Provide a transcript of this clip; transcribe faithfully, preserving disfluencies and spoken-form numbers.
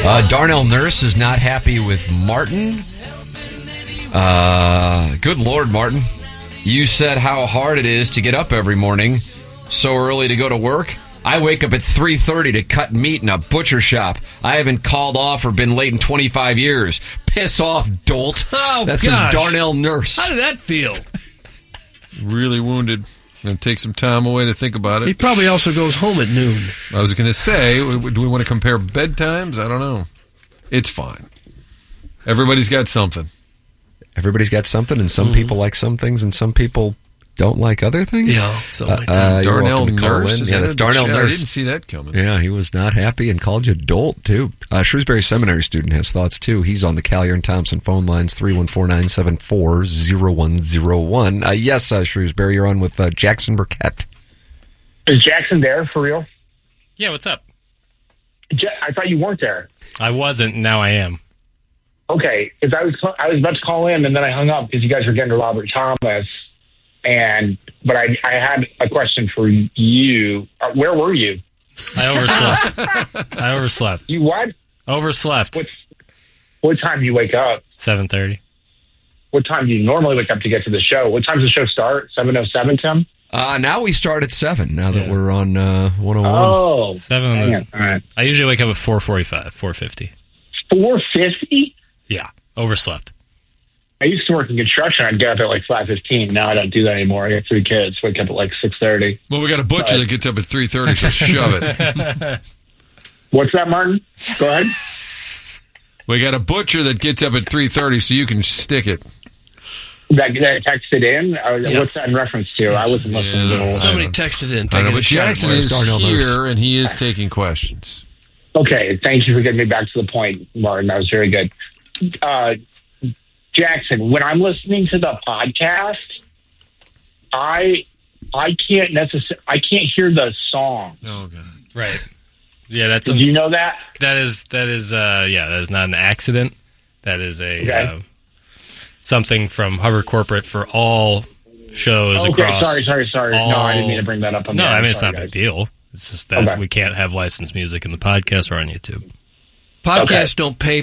Uh, Darnell Nurse is not happy with Martin. Uh, good Lord, Martin. You said how hard it is to get up every morning so early to go to work. I wake up at three thirty to cut meat in a butcher shop. I haven't called off or been late in twenty-five years. Piss off, dolt. Oh, That's gosh. from Darnell Nurse. How did that feel? Really wounded. Going to take some time away to think about it. He probably also goes home at noon. I was going to say, do we want to compare bedtimes? I don't know. It's fine. Everybody's got something. Everybody's got something, and some Mm-hmm. people like some things, and some people don't like other things. Yeah, something like that. Uh, you're Darnell welcome to call Nurse? in. Is Yeah, that that's in the Darnell chat? I Nurse. didn't see that coming. Yeah, he was not happy and called you dolt, too. Uh, Shrewsbury Seminary student has thoughts, too. He's on the Callier and Thompson phone lines, three one four, nine seven four, zero one zero one. Uh, yes, uh, Shrewsbury, you're on with uh, Jackson Burkett. Is Jackson there for real? Yeah, what's up? Ja- I thought you weren't there. I wasn't, now I am. Okay, because I was I was about to call in and then I hung up because you guys were getting to Robert Thomas, and but I I had a question for you. Uh, where were you? I overslept. I overslept. You what? Overslept. What what time do you wake up? seven thirty. What time do you normally wake up to get to the show? What time does the show start? seven oh seven, Tim? Uh, now we start at seven, now that Yeah. we're on uh, one oh one. Oh, Seven. dang it. All right. I usually wake up at four forty-five, four fifty. four fifty? Yeah, overslept. I used to work in construction. I'd get up at like five fifteen. Now I don't do that anymore. I got three kids. Wake up at like six thirty. Well, we got a butcher that gets up at three thirty, so shove it. What's that, Martin? Go ahead. We got a butcher that gets up at three thirty, so you can stick it. That, that texted in? Uh, Yeah. What's that in reference to? I wasn't listening to the whole Somebody texted in. I taking know, a but shot at Jackson Martin. is Darnell Nurse. here, and he is taking questions. Okay, thank you for getting me back to the point, Martin. That was very good. Uh, Jackson, when I'm listening to the podcast, I I can't necessarily I can't hear the song. Oh, God. Right. Yeah, that's Did you know that? that is that is uh yeah, that is not an accident. That is a Okay. uh, something from Hubbard Corporate for all shows Okay, across. sorry, sorry, sorry. No, I didn't mean to bring that up. On No, the air. I mean it's Sorry, not a big guys. deal. It's just that Okay. we can't have licensed music in the podcast or on YouTube. Podcasts don't pay